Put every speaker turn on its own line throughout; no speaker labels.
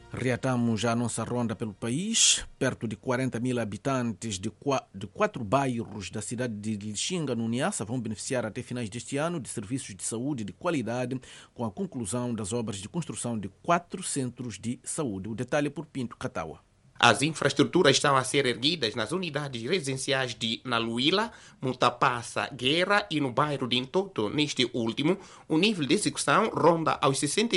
Reatamos a nossa ronda pelo país. Perto de 40 mil habitantes de 4 bairros da cidade de Lixinga, no Niassa, vão beneficiar até finais deste ano de serviços de saúde de qualidade com a conclusão das obras de construção de 4 centros de saúde. O detalhe é por Pinto Catawa.
As infraestruturas estão a ser erguidas nas unidades residenciais de Naluíla, Mutapassa, Guerra e no bairro de Intoto. Neste último, o nível de execução ronda aos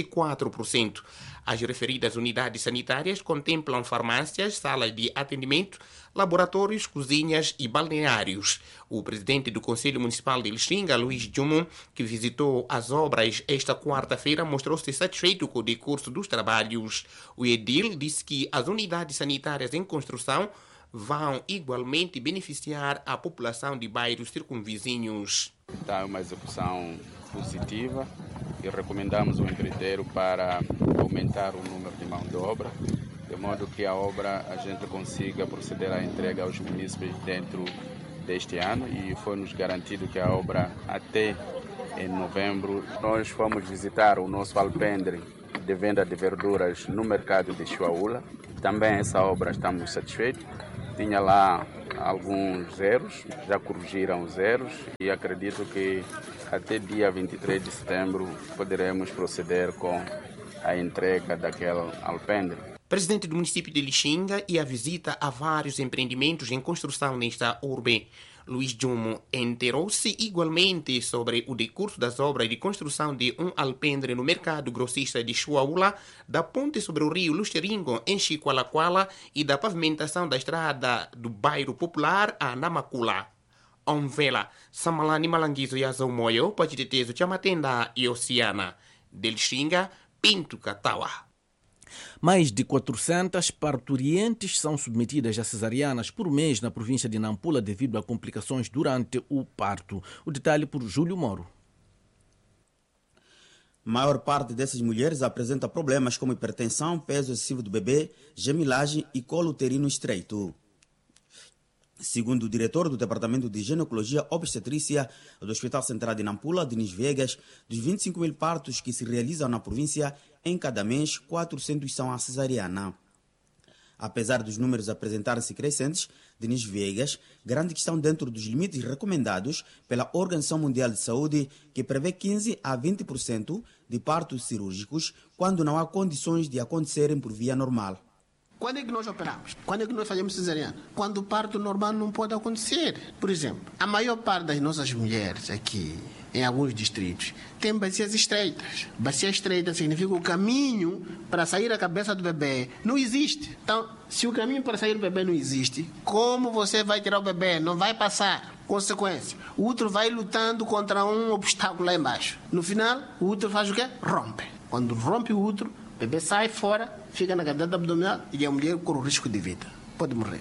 64%. As referidas unidades sanitárias contemplam farmácias, salas de atendimento, laboratórios, cozinhas e balneários. O presidente do Conselho Municipal de Lixinga, Luís Jumon, que visitou as obras esta quarta-feira, mostrou-se satisfeito com o decurso dos trabalhos. O edil disse que as unidades sanitárias em construção vão igualmente beneficiar a população de bairros circunvizinhos.
Está uma execução positiva e recomendamos o empreiteiro para aumentar o número de mão de obra, de modo que a obra a gente consiga proceder à entrega aos munícipes dentro deste ano, e foi-nos garantido que a obra até em novembro. Nós fomos visitar o nosso alpendre de venda de verduras no mercado de Chuaula. Também essa obra estamos satisfeitos. Tinha lá alguns zeros, já corrigiram os zeros e acredito que até dia 23 de setembro poderemos proceder com a entrega daquele alpendre.
Presidente do município de Lixinga e a visita a vários empreendimentos em construção nesta urbe. Luís Jumo enterou-se igualmente sobre o decurso das obras de construção de um alpendre no mercado grossista de Chuaula, da ponte sobre o rio Luxeringo em Chiqualaquala e da pavimentação da estrada do bairro Popular a Namakula. Onvela, Samalani Malanguizo e Azaumoyo, Pachitetezo, Chamatenda e Oceana. De Lixinga, Pinto Catawa.
Mais de 400 parturientes são submetidas a cesarianas por mês na província de Nampula devido a complicações durante o parto. O detalhe por Júlio Moro.
Maior parte dessas mulheres apresenta problemas como hipertensão, peso excessivo do bebê, gemilagem e colo uterino estreito. Segundo o diretor do Departamento de Ginecologia Obstetrícia do Hospital Central de Nampula, Denis Viegas, dos 25 mil partos que se realizam na província, em cada mês, 400 são a cesariana. Apesar dos números apresentarem-se crescentes, Denis Viegas garante que estão dentro dos limites recomendados pela Organização Mundial de Saúde, que prevê 15 a 20% de partos cirúrgicos quando não há condições de acontecerem por via normal.
Quando é que nós operamos? Quando é que nós fazemos cesariana? Quando o parto normal não pode acontecer. Por exemplo, a maior parte das nossas mulheres aqui, em alguns distritos, tem bacias estreitas. Bacia estreita significa que o caminho para sair a cabeça do bebê não existe. Então, se o caminho para sair do bebê não existe, como você vai tirar o bebê? Não vai passar. Consequência, o útero vai lutando contra um obstáculo lá embaixo. No final, o útero faz o quê? Rompe. Quando rompe o útero, o bebê sai fora, fica na cavidade abdominal e a mulher corre o risco de vida. Pode morrer.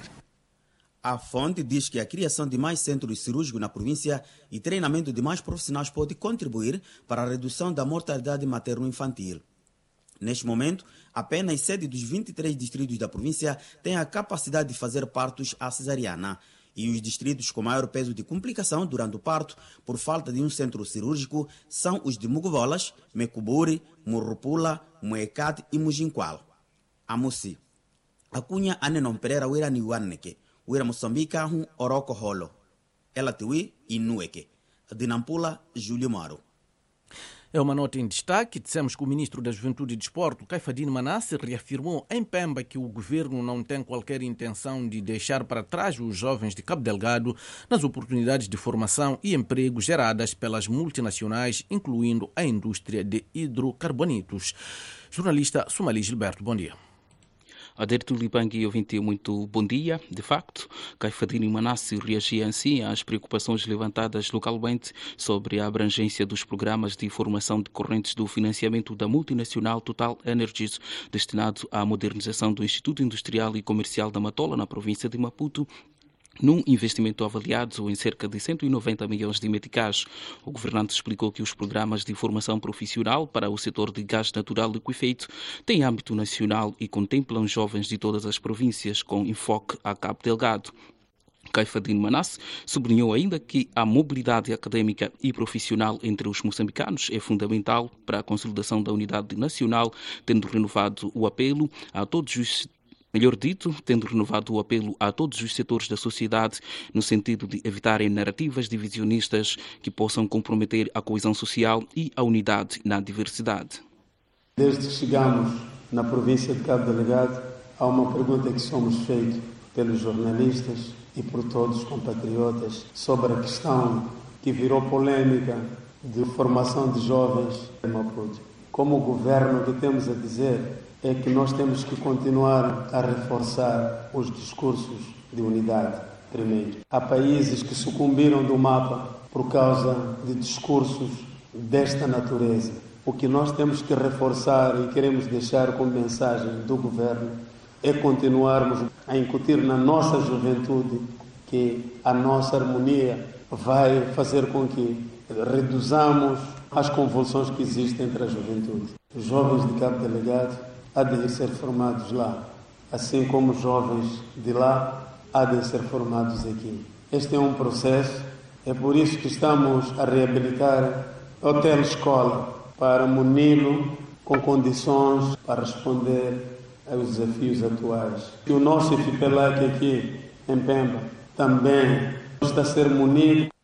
A fonte diz que a criação de mais centros cirúrgicos na província e treinamento de mais profissionais pode contribuir para a redução da mortalidade materno-infantil. Neste momento, apenas 7 dos 23 distritos da província têm a capacidade de fazer partos à cesariana. E os distritos com maior peso de complicação durante o parto, por falta de um centro cirúrgico, são os de Mugovolas, Mecuburi, Murrupula, Moecate e Mujinqual. Amussi. A cunha Anenon Pereira Uira Niwaneke, Uira Moçambique, Oroco Holo. Ela Tiwi e Nueke. De Nampula, Júlio Maro.
É uma nota em destaque. Dissemos que o ministro da Juventude e Desporto, Caifadine Manasse, reafirmou em Pemba que o governo não tem qualquer intenção de deixar para trás os jovens de Cabo Delgado nas oportunidades de formação e emprego geradas pelas multinacionais, incluindo a indústria de hidrocarbonitos. Jornalista Sumali Gilberto, bom dia.
Adérito Libangue, ouvinte, muito bom dia. De facto, Caifadine Manasse reagia assim às preocupações levantadas localmente sobre a abrangência dos programas de formação decorrentes do financiamento da multinacional Total Energies, destinado à modernização do Instituto Industrial e Comercial da Matola, na província de Maputo, num investimento avaliado em cerca de 190 milhões de meticais. O governante explicou que os programas de formação profissional para o setor de gás natural liquefeito têm âmbito nacional e contemplam jovens de todas as províncias, com enfoque a Cabo Delgado. Caifadine Manasse sublinhou ainda que a mobilidade académica e profissional entre os moçambicanos é fundamental para a consolidação da unidade nacional, tendo renovado o apelo a todos os setores da sociedade no sentido de evitarem narrativas divisionistas que possam comprometer a coesão social e a unidade na diversidade.
Desde que chegamos na província de Cabo Delgado, há uma pergunta que somos feitos pelos jornalistas e por todos os compatriotas sobre a questão que virou polêmica de formação de jovens em Maputo. Como governo, o que temos a dizer é que nós temos que continuar a reforçar os discursos de unidade, primeiro. Há países que sucumbiram do mapa por causa de discursos desta natureza. O que nós temos que reforçar e queremos deixar como mensagem do governo é continuarmos a incutir na nossa juventude que a nossa harmonia vai fazer com que reduzamos as convulsões que existem entre a juventude. Os jovens de Cabo Delgado há de ser formados lá, assim como os jovens de lá há de ser formados aqui. Este é um processo, é por isso que estamos a reabilitar o Hotel Escola para muni-lo com condições para responder aos desafios atuais. E o nosso IFIPELAC aqui em Pemba também está a ser munido